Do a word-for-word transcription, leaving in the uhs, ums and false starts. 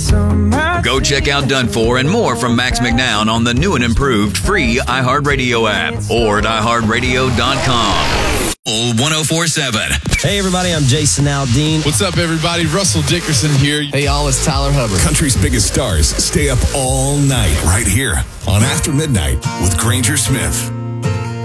so much. Go check out Done For and more from Max McNown on the new and improved free iHeartRadio app or at i heart radio dot com. one oh four point seven. Hey, everybody, I'm Jason Aldean. What's up, everybody? Russell Dickerson here. Hey, y'all, it's Tyler Hubbard. Country's biggest stars stay up all night right here on After Midnight with Granger Smith.